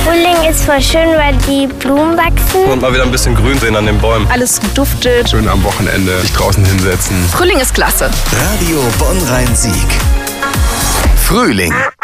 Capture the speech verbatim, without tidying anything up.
Frühling ist voll schön, weil die Blumen wachsen. Und mal wieder ein bisschen Grün sehen an den Bäumen. Alles duftet. Schön am Wochenende sich draußen hinsetzen. Frühling ist klasse. Radio Bonn-Rhein-Sieg. Frühling.